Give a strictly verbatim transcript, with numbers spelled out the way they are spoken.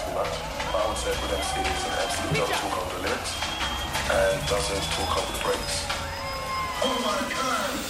too much. But I would say Good M C is an M C who doesn't talk over the lyrics and doesn't talk over the breaks. Oh my God!